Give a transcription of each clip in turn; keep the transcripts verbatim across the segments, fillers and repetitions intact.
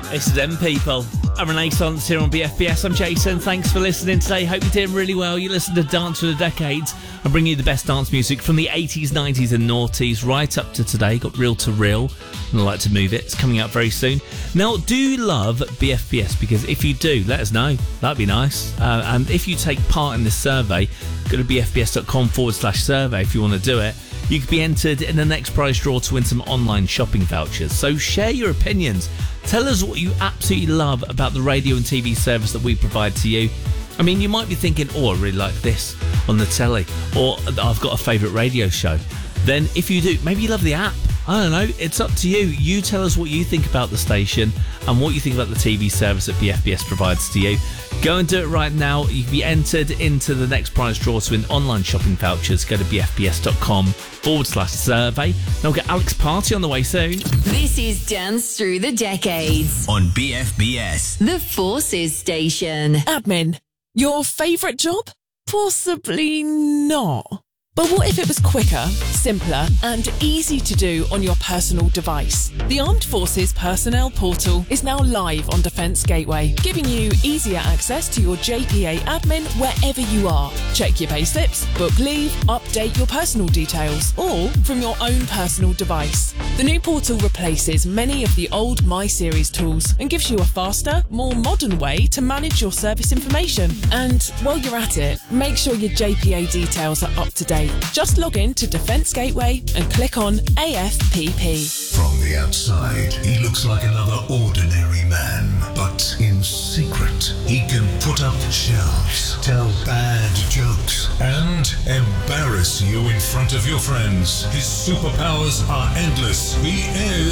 This is them people. A Renaissance here on B F B S. I'm Jason. Thanks for listening today. Hope you're doing really well. You listen to Dance for the Decades. I'm bringing you the best dance music from the eighties, nineties and noughties right up to today. Got Reel to Reel, and I like to move it. It's coming out very soon. Now, do you love B F B S? Because if you do, let us know. That'd be nice. Uh, and if you take part in this survey, go to bfbs.com forward slash survey if you want to do it. You could be entered in the next prize draw to win some online shopping vouchers. So share your opinions. Tell us what you absolutely love about the radio and T V service that we provide to you. I mean, you might be thinking, oh, I really like this on the telly, or I've got a favourite radio show. Then if you do, maybe you love the app. I don't know. It's up to you. You tell us what you think about the station and what you think about the T V service that B F B S provides to you. Go and do it right now. You can be entered into the next prize draw to win online shopping vouchers. Go to bfbs.com forward slash survey. And I'll get Alex Party on the way soon. This is Dance Through the Decades on B F B S, the Forces station. Admin, your favourite job? Possibly not. But what if it was quicker, simpler and easy to do on your personal device? The Armed Forces Personnel Portal is now live on Defence Gateway, giving you easier access to your J P A admin wherever you are. Check your payslips, book leave, update your personal details, all from your own personal device. The new portal replaces many of the old My Series tools and gives you a faster, more modern way to manage your service information. And while you're at it, make sure your J P A details are up to date. Just log in to Defence Gateway and click on A F P P. From the outside, he looks like another ordinary man. But in secret, he can put up shelves, tell bad jokes, and embarrass you in front of your friends. His superpowers are endless. He is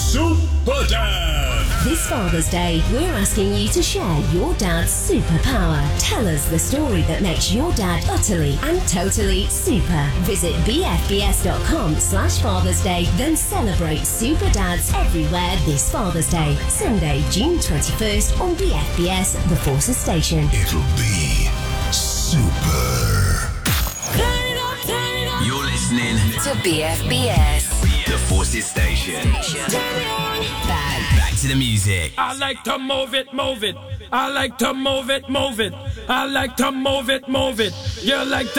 Super Dad! This Father's Day, we're asking you to share your dad's superpower. Tell us the story that makes your dad utterly and totally super. Visit bfbs.com slash Father's Day, then celebrate Super Dads everywhere this Father's Day. Sunday, June twenty-first on B F B S, the Forces station. It'll be super. You're listening to B F B S, the Forces station. Back. Back to the music. I like to move it, move it. I like to move it, move it. I like to move it, move it. You like to